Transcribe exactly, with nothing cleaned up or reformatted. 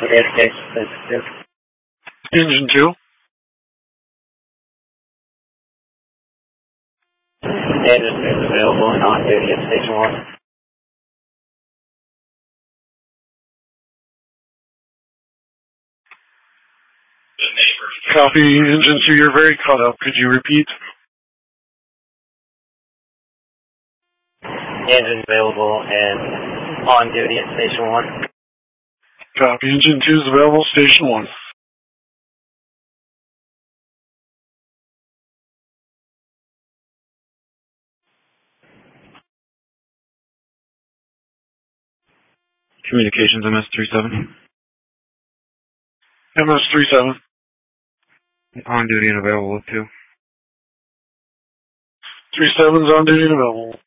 Engine two. Engine two is available and on duty at Station one. Copy, Engine two, you're very caught up. Could you repeat? Engine available and on duty at Station one. Copy, Engine two is available, Station one. Communications M S thirty-seven. M S thirty-seven. On duty and available with two. thirty-seven's on duty and available.